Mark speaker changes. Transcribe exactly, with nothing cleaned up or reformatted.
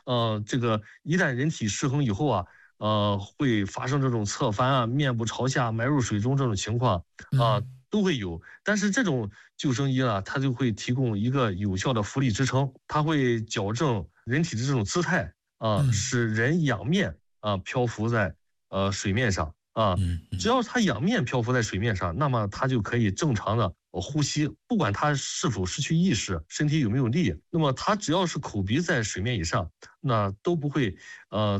Speaker 1: 呃，这个一旦人体失衡以后啊，呃，会发生这种侧翻啊、面部朝下埋入水中这种情况啊、呃都会有。但是这种救生衣呢，它就会提供一个有效的浮力支撑，它会矫正人体的这种姿态啊、呃使人仰面啊、呃漂浮在呃水面上啊。只要它仰面漂浮在水面上，那么它就可以正常的呼吸，不管它是否失去意识，身体有没有力，那么它只要是口鼻在水面以上，那都不会呃